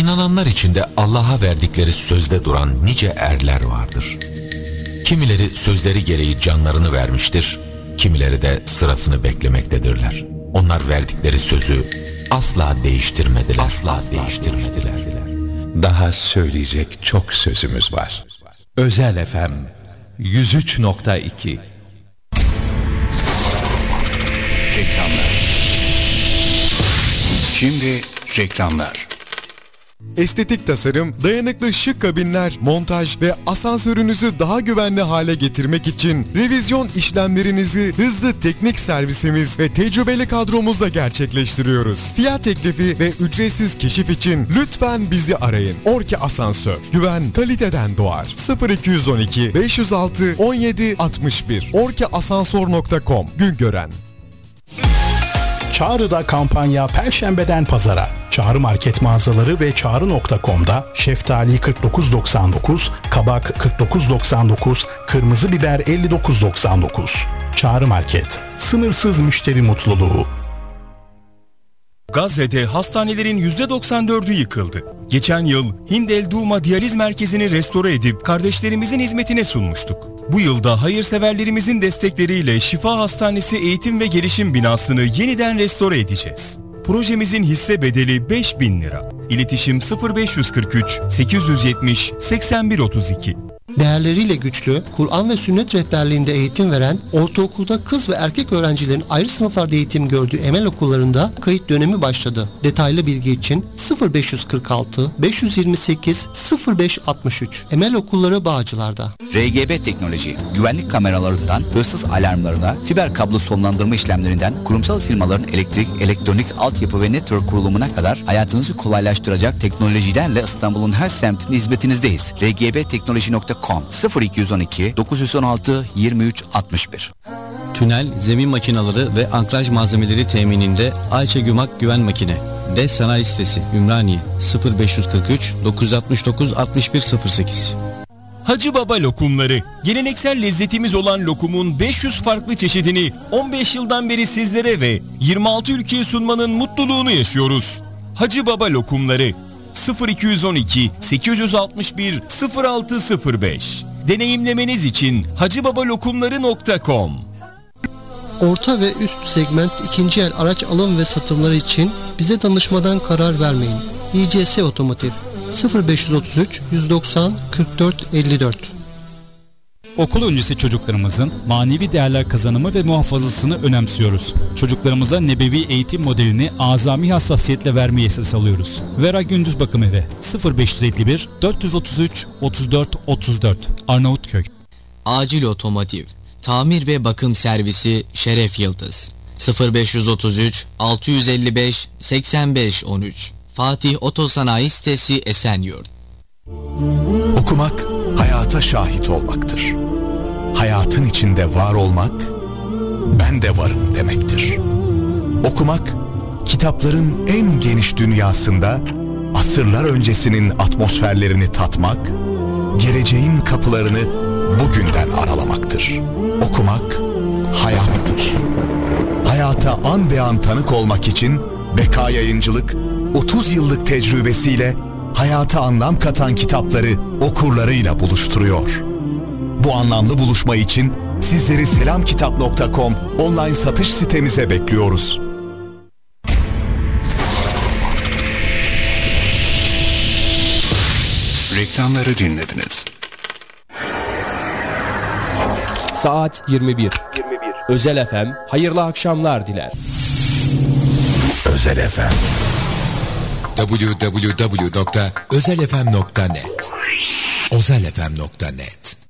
İnananlar içinde Allah'a verdikleri sözde duran nice erler vardır. Kimileri sözleri gereği canlarını vermiştir, kimileri de sırasını beklemektedirler. Onlar verdikleri sözü asla değiştirmediler. Daha söyleyecek çok sözümüz var. Özel FM 103.2. Reklamlar. Şimdi reklamlar. Estetik tasarım, dayanıklı şık kabinler, montaj ve asansörünüzü daha güvenli hale getirmek için revizyon işlemlerinizi hızlı teknik servisimiz ve tecrübeli kadromuzla gerçekleştiriyoruz. Fiyat teklifi ve ücretsiz keşif için lütfen bizi arayın. Orki Asansör, güven kaliteden doğar. 0212 506 17 61 orkiasansor.com Güngören. Çağrı'da kampanya Perşembeden Pazara. Çağrı Market mağazaları ve Çağrı.com'da şeftali 49.99, kabak 49.99, kırmızı biber 59.99. Çağrı Market. Sınırsız müşteri mutluluğu. Gazze'de hastanelerin %94'ü yıkıldı. Geçen yıl Hindel Duma Diyaliz Merkezi'ni restore edip kardeşlerimizin hizmetine sunmuştuk. Bu yılda hayırseverlerimizin destekleriyle Şifa Hastanesi Eğitim ve Gelişim binasını yeniden restore edeceğiz. Projemizin hisse bedeli 5.000 lira. İletişim 0543 870 8132. Değerleriyle güçlü, Kur'an ve sünnet rehberliğinde eğitim veren, ortaokulda kız ve erkek öğrencilerin ayrı sınıflarda eğitim gördüğü Emel okullarında kayıt dönemi başladı. Detaylı bilgi için 0546 528 0563 Emel Okulları Bağcılar'da. RGB Teknoloji, güvenlik kameralarından hırsız alarmlarına, fiber kablo sonlandırma işlemlerinden kurumsal firmaların elektrik, elektronik, altyapı ve network kurulumuna kadar hayatınızı kolaylaştıracak teknolojilerle İstanbul'un her semtinde hizmetinizdeyiz. rgbteknoloji.com 0212 916 23 61. Tünel, zemin makinaları ve ankraj malzemeleri temininde Ayça Gümak Güven Makine. DES Sanayi Sitesi Ümraniye 0543 969 6108. Hacı Baba lokumları. Geleneksel lezzetimiz olan lokumun 500 farklı çeşidini 15 yıldan beri sizlere ve 26 ülkeye sunmanın mutluluğunu yaşıyoruz. Hacı Baba lokumları 0212 861 0605. Deneyimlemeniz için hacıbabalokumları.com. Orta ve üst segment ikinci el araç alım ve satımları için bize danışmadan karar vermeyin. İCS Otomotiv 0533 190 44 54. Okul öncesi çocuklarımızın manevi değerler kazanımı ve muhafazasını önemsiyoruz. Çocuklarımıza nebevi eğitim modelini azami hassasiyetle vermeyi esas alıyoruz. Vera Gündüz Bakım Evi 0551 433 34 34 Arnavutköy. Acil Otomotiv Tamir ve Bakım Servisi Şeref Yıldız 0533 655 85 13 Fatih Otosanayi Sitesi Esenyurt. Okumak hayata şahit olmaktır. Hayatın içinde var olmak, ben de varım demektir. Okumak, kitapların en geniş dünyasında asırlar öncesinin atmosferlerini tatmak, geleceğin kapılarını bugünden aralamaktır. Okumak, hayattır. Hayata an be an tanık olmak için Beka Yayıncılık, 30 yıllık tecrübesiyle hayata anlam katan kitapları okurlarıyla buluşturuyor. Bu anlamlı buluşma için sizleri selamkitap.com online satış sitemize bekliyoruz. Reklamları dinlediniz. Saat 21. Özel FM hayırlı akşamlar diler. Özel FM www.özelfm.net özelfm.net